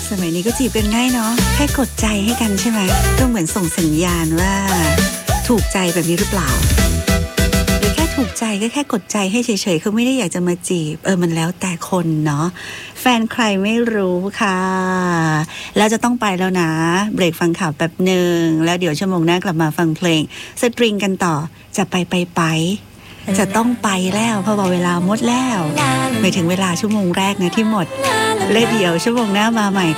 สมัยนี้ก็จีบกันง่ายเนาะแค่กดใจให้กันใช่ไหมก็เหมือนส่งสัญญาณว่าถูกใจแบบนี้หรือเปล่าหรือแค่ถูกใจก็แค่กดใจให้เฉยๆเขาไม่ได้อยากจะมาจีบมันแล้วแต่คนเนาะแฟนใครไม่รู้ค่ะแล้วจะต้องไปแล้วนะเบรกฟังข่าวแป๊บหนึ่งแล้วเดี๋ยวชั่วโมงหน้ากลับมาฟังเพลงสตริงกันต่อจะไปจะต้องไปแล้วเพราะว่าเวลาหมดแล้วไม่ถึงเวลาชั่วโมงแรกนะที่หมดและเดี๋ยวชั่วโมงหน้ามาใหม่